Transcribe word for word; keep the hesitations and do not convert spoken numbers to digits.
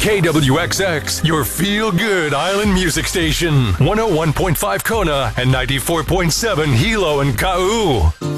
K W X X, your feel-good island music station. one oh one point five Kona and ninety-four point seven Hilo and Kau.